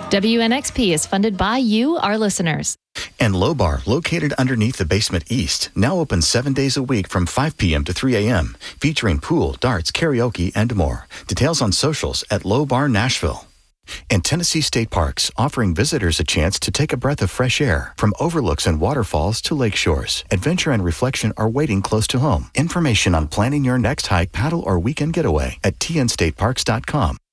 WNXP is funded by you, our listeners. And Low Bar, located underneath the Basement East, now open 7 days a week from 5 p.m. to 3 a.m., featuring pool, darts, karaoke, and more. Details on socials at Low Bar Nashville. And Tennessee State Parks, offering visitors a chance to take a breath of fresh air. From overlooks and waterfalls to lake shores, adventure and reflection are waiting close to home. Information on planning your next hike, paddle, or weekend getaway at tnstateparks.com.